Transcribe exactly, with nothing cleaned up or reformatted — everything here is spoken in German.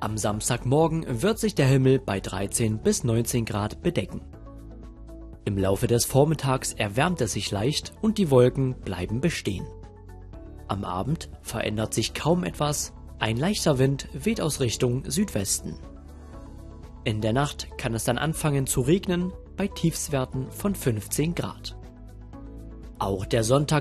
Am Samstagmorgen wird sich der Himmel bei dreizehn bis neunzehn Grad bedecken. Im Laufe des Vormittags erwärmt es sich leicht und die Wolken bleiben bestehen. Am Abend verändert sich kaum etwas, ein leichter Wind weht aus Richtung Südwesten. In der Nacht kann es dann anfangen zu regnen bei Tiefstwerten von fünfzehn Grad. Auch der Sonntag